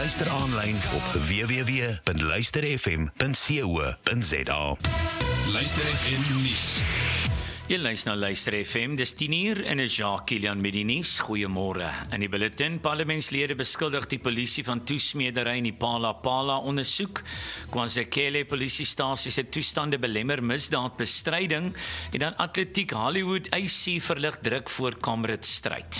Luister aanlyn op www.luisterfm.co.za. Luister FM nuus. Jy luister na Luister FM, dis 10:00 en is Jacques Kilian met die nuus. Goeiemôre. In die bulletin, parlementslede beskuldig die polisie van toesmedery in die Phala ondersoek. KwaZulu polisiestasie se toestande belemmer misdaadbestryding en dan atletiek Hollywood AC verlig druk voor Comrades stryd.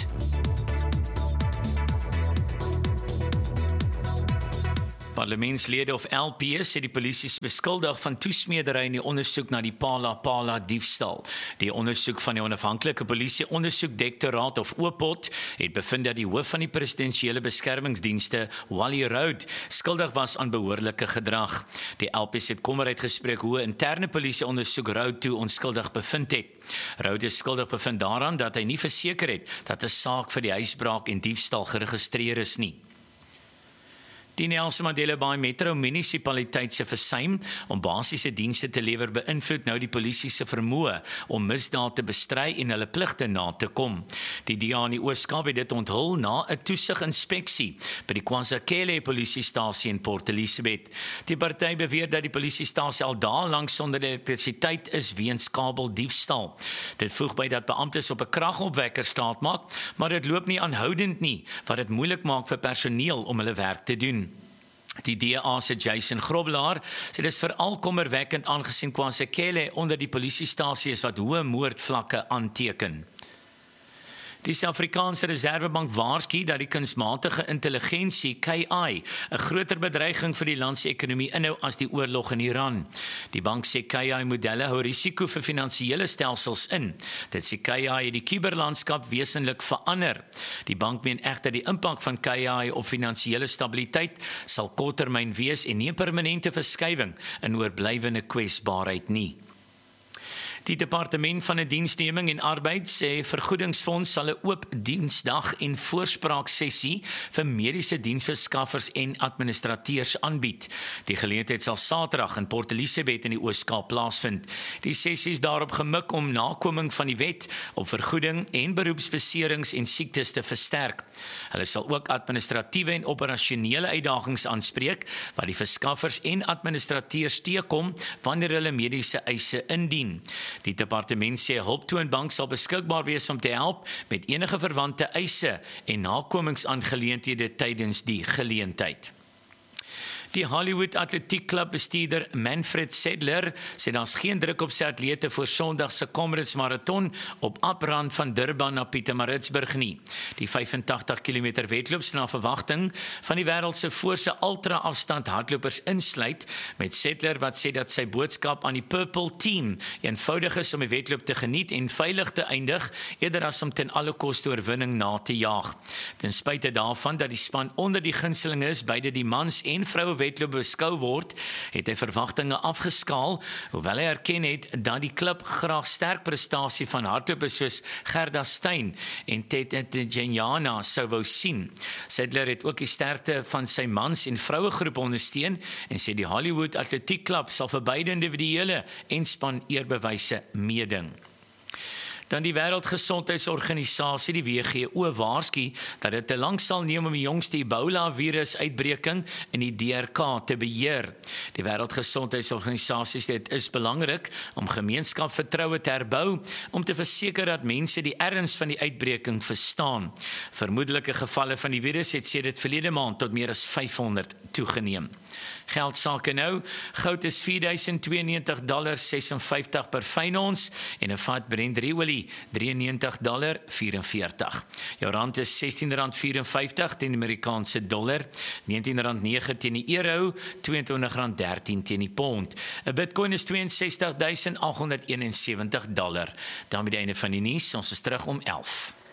Parlementslede of LPs het die polisie beskuldig van toesmedery in die ondersoek na die Phala diefstal. Die ondersoek van die onafhanklike polisie ondersoekdirektoraat of OPOD het bevind dat die hoof van die presidensiële beskermingsdienste, Wally Roud, skuldig was aan behoorlike gedrag. Die LPs het kommer uitgespreek hoe 'n interne polisie ondersoek Roud toe onskuldig bevind het. Roud is skuldig bevind daaraan dat hy nie verseker het dat 'n saak vir die huisbraak en diefstal geregistreer is nie. Die Nelson Mandela Bay Metro munisipaliteit se versuim om basiese dienste te lewer beïnvloed nou die polisie se vermoë om misdaad te bestry en hulle pligte na te kom. Die DA in die Oos-Kaap het dit onthul na 'n toesiginspeksie by die KwaZulu polisiestasie in Port Elizabeth. Die party beweer dat die polisiestasie al dae lank sonder elektrisiteit is weens kabeldiefstal. Dit voeg by dat beamptes op 'n kragopwekker staatmaak, maar dit loop nie aanhoudend nie, wat dit moeilik maak vir personeel om hulle werk te doen. Die DA se Jason Grobelaar sê dit is veral kommerwekkend aangesien KwaZulu onder die polisiestasie is wat hoë moordvlakke aanteken. Die Suid-Afrikaanse Reservebank waarsku dat die kunsmatige intelligensie KI 'n groter bedreiging vir die land se ekonomie inhou as die oorlog in Iran. Die bank sê KI-modelle hou risiko vir finansiële stelsels in. Dit sê KI het die kuberlandskap wesenlik verander. Die bank meen egter die impak van KI op finansiële stabiliteit sal korttermyn wees en nie 'n permanente verskywing in oorblywende kwesbaarheid nie. Die Departement van 'n Diensneming en Arbeid sê vergoedingsfonds sal 'n oop diensdag en voorspraaksessie vir mediese diensverskaffers en administrateurs aanbied. Die geleentheid sal Saterdag in Port Elizabeth in die Oos-Kaap plaasvind. Die sessie is daarop gemik om nakoming van die wet op vergoeding en beroepsbeserings en siektes te versterk. Hulle sal ook administratiewe en operasionele uitdagings aanspreek wat die verskaffers en administrateurs teekom wanneer hulle mediese eise indien. Die departement sê hulptoonbank sal beskikbaar wees om te help met enige verwante eise en nakomingsaangeleenthede tydens die geleentheid. Die Hollywood Atletiekklub bestuurder Manfred Sedler sê daar's geen druk op sy atlete vir Sondag se Comrades marathon op aprand van Durban na Pietermaritzburg nie. Die 85 km wedloop is na verwagting van die wêreld se voorste ultra-afstand hardlopers insluit, met Sedler wat sê dat sy boodskap aan die Purple Team eenvoudig is om die wedloop te geniet en veilig te eindig, eerder as om ten alle koste oorwinning na te jaag. Ten spyte daarvan dat die span onder die gunstelinge is, beide die mans en vroue wedloop beskou word, het hy verwagtinge afgeskaal, hoewel hy erken het dat die klub graag sterk prestasie van hardlopers soos Gerda Steyn en Tete Jenyana sou wou sien. Sedler het ook die sterkte van sy mans- en vrouegroep ondersteun en sê die Hollywood Atletiekklub sal vir beide individuele en span eerbewyse meeding. Dan die Wêreldgesondheidsorganisasie, die WHO, waarsku dat dit te lank sal neem om die jongste Ebola-virus uitbreking in die DRK te beheer. Die Wêreldgesondheidsorganisasie sê dit is belangrik om gemeenskapsvertroue te herbou om te verseker dat mense die erns van die uitbreking verstaan. Vermoedelike gevalle van die virus het sedert verlede maand tot meer as 500 toegeneem. Geldsake nou, goud is $492.56 per fyn ons en 'n vat Brent olie $93.44. Jou rand is R16.54 teen die Amerikaanse dollar, R19.09 teen die euro, R22.13 teen die pond. 'n Bitcoin is $62.871. Dan by die einde van die nuus, ons is terug om 11.